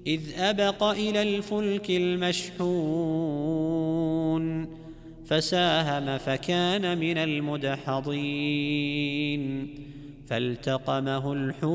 إذ أبق إلى الفلك المشحون فساهم فكان من المدحضين فالتقمه الحوت